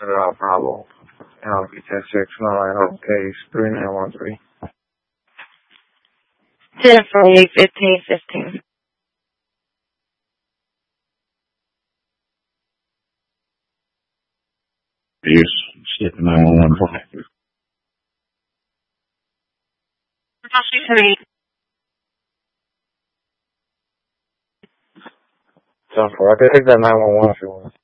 Bravo. Test 6, Mile case 3913. 1048-1515. Yes, skip 911 flight. I could take that 911 if you want.